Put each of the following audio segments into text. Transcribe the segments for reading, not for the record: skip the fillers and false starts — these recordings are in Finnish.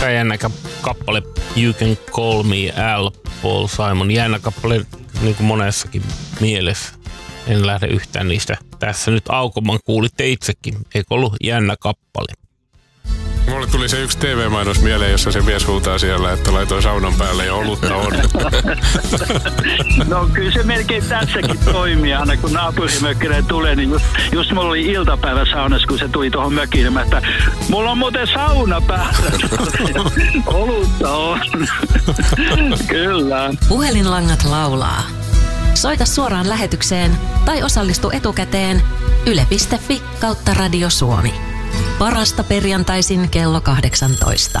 erittäin jännä kappale You Can Call Me Al, Paul Simon. Jännä kappale niin kuin monessakin mielessä. En lähde yhtään niistä. Tässä nyt aukoman kuulitte itsekin. Eikö ollut jännä kappale? Mulle tuli se yksi TV-mainos mieleen, jossa se mies huutaa siellä, että laitoin saunan päälle ja olutta on. No kyllä se melkein tässäkin toimii. Aina kun naapurimökkinen tulee, niin just mulla oli iltapäivä saunassa, kun se tuli tuohon mökkiin. Että mulla on muuten sauna päällä. Olutta on. Kyllä. Puhelinlangat laulaa. Soita suoraan lähetykseen tai osallistu etukäteen yle.fi/Radio Suomi. Parasta perjantaisin kello 18.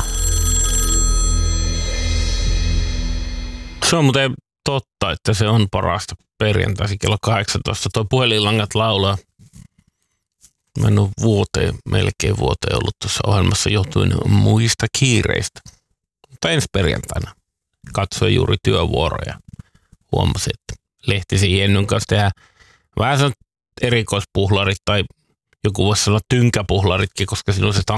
Se on muuten totta, että se on parasta perjantaisin kello 18. Tuo puhelinlangat laulaa. Mä en ole melkein vuoteen ollut tuossa ohjelmassa johtuen muista kiireistä. Mutta ensi perjantaina katsoin juuri työvuoroja. Huomasin, että Lehtisen Jennyn kanssa tehdään vähän sellainen erikoispuhlarit tai joku voisi sanoa tynkäpuhlaritkin, koska siinä on se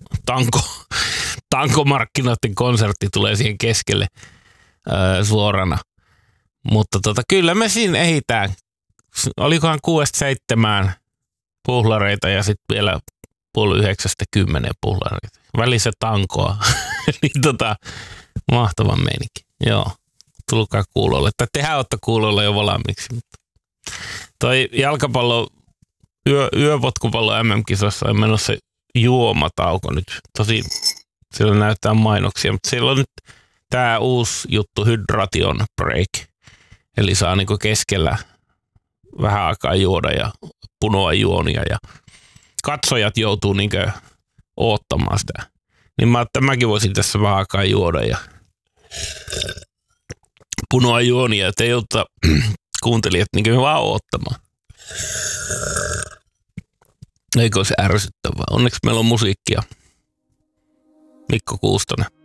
tankomarkkinoiden konsertti tulee siihen keskelle suorana. Mutta kyllä me siinä ehitään. Olikohan 6-7 puhlareita ja sitten vielä 8:30 puhlareita. Välissä tankoa. Niin mahtava meininki. Joo, tulkaa kuulolle. Tai tehdään ottaa kuulolle jo valmiiksi. Toi jalkapallo yöpotkupallo MM-kisossa on menossa juomatauko nyt. Tosi siellä näyttää mainoksia, mutta siellä on nyt tämä uusi juttu hydration break. Eli saa niinku keskellä vähän aikaa juoda ja punoa juonia ja katsojat joutuu niinku oottamaan sitä. Niin mä ajattelin, että mäkin voisin tässä vähän aikaa juoda ja punoa juonia, että ei jouduta kuuntelijat niinku vaan oottamaan. Eikö olisi ärsyttävää? Onneksi meillä on musiikkia. Mikko Kuustonen.